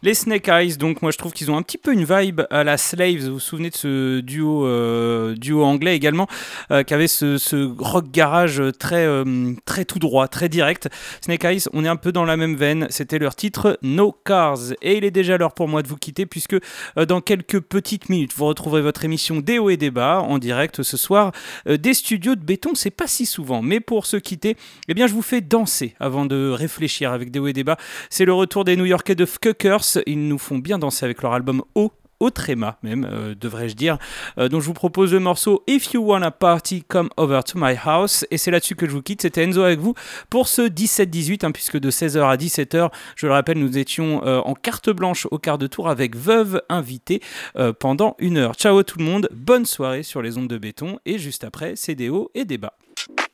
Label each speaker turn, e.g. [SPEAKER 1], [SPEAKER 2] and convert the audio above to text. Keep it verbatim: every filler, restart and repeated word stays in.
[SPEAKER 1] Les Snake Eyes, donc moi je trouve qu'ils ont un petit peu une vibe à la Slaves. Vous vous souvenez de ce duo, euh, duo anglais également, euh, qui avait ce, ce rock garage très, euh, très tout droit, très direct. Snake Eyes, on est un peu dans la même veine. C'était leur titre No Cars. Et il est déjà l'heure pour moi de vous quitter, puisque euh, dans quelques petites minutes, vous retrouverez votre émission Des hauts et des bas en direct ce soir euh, des studios de Béton. C'est pas si souvent, mais pour se quitter, eh bien je vous fais danser avant de réfléchir avec Des hauts et des bas. C'est le retour des New-Yorkais de Fuckers. Ils nous font bien danser avec leur album O. Au tréma même, euh, devrais-je dire. Euh, donc je vous propose le morceau If You Wanna Party, Come Over to My House. Et c'est là-dessus que je vous quitte. C'était Enzo avec vous pour ce dix-sept dix-huit, hein, puisque de seize heures à dix-sept heures, je le rappelle, nous étions euh, en carte blanche au quart de tour avec Veuve invitée euh, pendant une heure. Ciao tout le monde, bonne soirée sur les ondes de Béton. Et juste après, c'est des hauts et des bas.